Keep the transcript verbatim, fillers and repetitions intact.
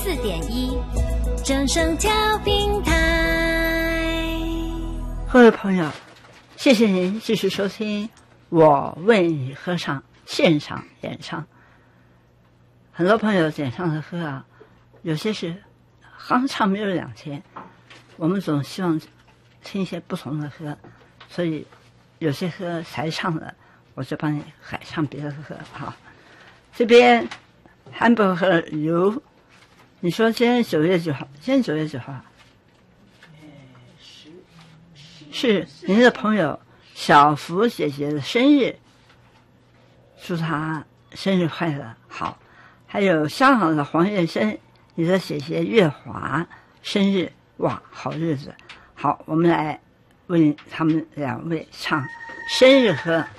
四点一，正声调频台。 各位朋友，谢谢您继续收听我为你歌唱现场演唱。很多朋友演唱的歌啊，有些是刚唱没有两天，我们总希望听一些不同的歌，所以有些歌才唱了，我就帮你改唱别的歌哈。这边汉堡和油，你说今天九月九号，今天九月九号，是您的朋友小福姐姐的生日，祝她生日快乐。好，还有香港的黄月生，你的姐姐月华生日，哇，好日子。好，我们来为他们两位唱生日歌。